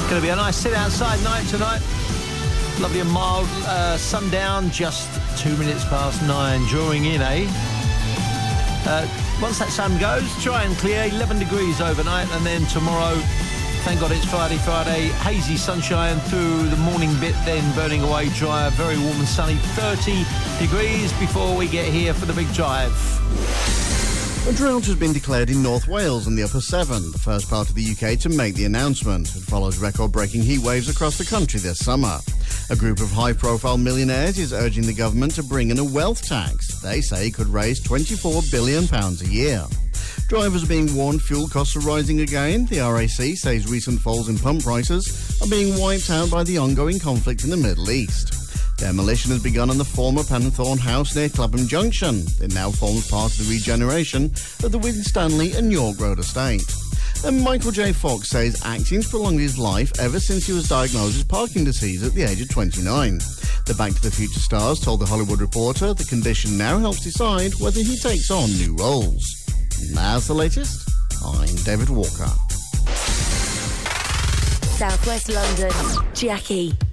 Going to be a nice sit outside night tonight. Lovely and mild. Sundown just 2 minutes past 9. Drawing in, once that sun goes, dry and clear, 11 degrees overnight, and then tomorrow, thank God it's Friday, hazy sunshine through the morning bit, then burning away dry, very warm and sunny, 30 degrees before we get here for the big drive. A drought has been declared in North Wales and the Upper Severn, the first part of the UK to make the announcement. It follows record-breaking heat waves across the country this summer. A group of high-profile millionaires is urging the government to bring in a wealth tax they say could raise £24 billion a year. Drivers are being warned fuel costs are rising again. The RAC says recent falls in pump prices are being wiped out by the ongoing conflict in the Middle East. Demolition has begun on the former Penthorne house near Clapham Junction. It now forms part of the regeneration of the Winstanley and York Road estate. And Michael J. Fox says acting's prolonged his life ever since he was diagnosed with Parkinson's disease at the age of 29. The Back to the Future stars told The Hollywood Reporter the condition now helps decide whether he takes on new roles. And that's the latest. I'm David Walker. South West London, Jackie.